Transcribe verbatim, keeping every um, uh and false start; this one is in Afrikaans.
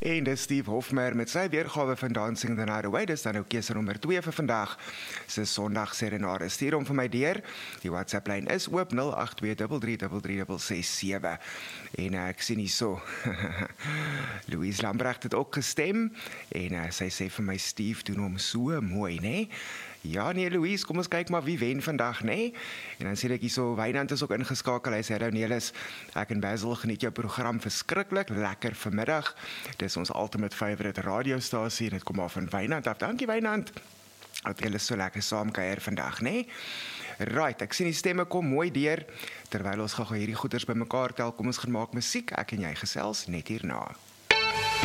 En dis Steve Hofmeyer met sy weergawe van Dancing the Night Away. Dis dan nou keuse nommer twee vir vandag. Se Sondag serenade. Stuur hom vir my deur. Die WhatsApp lyn is oop nul agt twee drie drie drie drie ses ses sewe. En uh, ek sien hier so. Louise Lambrecht het ook gestem en uh, sy sê vir my Steve doen hom so mooi, né? Ja nee Louise, kom ons kyk maar wie wen vandag, né? En dan sê ek hier so, Wynand is ook ingeskakel. Hy sê, Nelis, ek en Basil geniet jou program verskriklik lekker vanmiddag. Dis ons ultimate favorite radiostasie en dit kom af van Wynand af. Dankie Wynand. Dat julle so lekker saam kuier vandag, né? Right, ek sien die stemme kom mooi deur. Terwyl ons gou hierdie goeders bymekaar tel, kom ons gaan maak musiek. Ek en jy gesels net hierna.